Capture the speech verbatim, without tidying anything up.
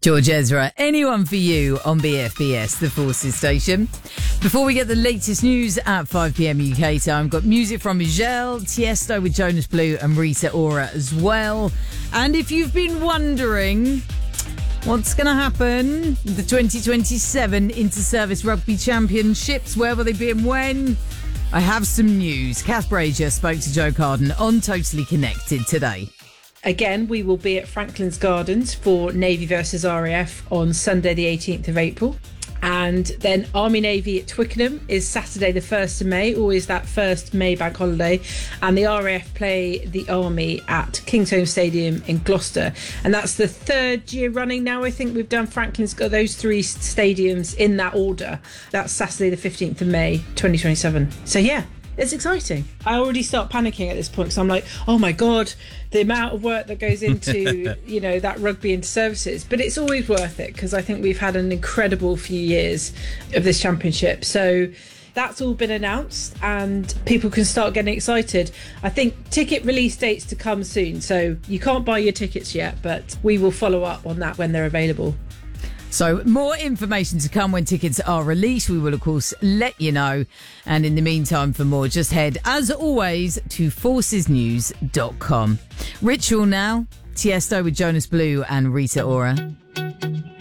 George Ezra, Anyone for You on B F B S, the Forces station. Before we get the latest news at five p.m. U K time, got music from Miguel, Tiesto with Jonas Blue and Rita Ora as well. And if you've been wondering what's going to happen, the twenty twenty-seven Inter-Service Rugby Championships, where will they be and when? I have some news. Kath Brazier spoke to Joe Carden on Totally Connected today. Again, we will be at Franklin's Gardens for Navy versus R A F on Sunday the eighteenth of April. And then Army Navy at Twickenham is Saturday the first of May, always that first May bank holiday. And the R A F play the Army at Kingsholm Stadium in Gloucester. And that's the third year running now, I think we've done Franklin's got those three stadiums in that order. That's Saturday the fifteenth of May, twenty twenty-seven. So yeah. It's exciting. I already start panicking at this point because I'm like, oh my God, the amount of work that goes into, you know, that rugby into services. But it's always worth it because I think we've had an incredible few years of this championship. So that's all been announced and people can start getting excited. I think ticket release dates to come soon. So you can't buy your tickets yet, but we will follow up on that when they're available. So more information to come when tickets are released. We will, of course, let you know. And in the meantime, for more, just head, as always, to forces news dot com. Ritual now. Tiesto with Jonas Blue and Rita Ora.